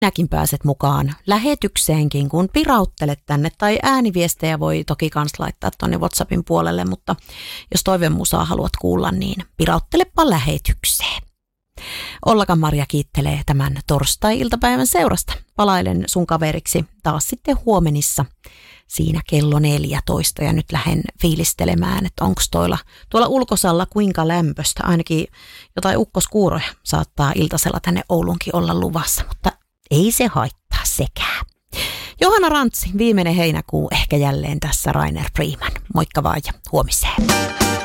Sinäkin pääset mukaan lähetykseenkin, kun pirauttelet tänne, tai ääniviestejä voi toki kans laittaa tuonne WhatsAppin puolelle, mutta jos toivemusaa haluat kuulla, niin pirauttelepa lähetykseen. Ollakan Marja kiittelee tämän torstai-iltapäivän seurasta. Palailen sun kaveriksi taas sitten huomenissa siinä kello 14 ja nyt lähden fiilistelemään, että onko tuolla ulkosalla kuinka lämpöstä. Ainakin jotain ukkoskuuroja saattaa iltasella tänne Oulunkin olla luvassa, mutta ei se haittaa sekään. Johanna Rantsi, viimeinen heinäkuu ehkä jälleen tässä Rainer Freeman. Moikka vaan ja huomiseen.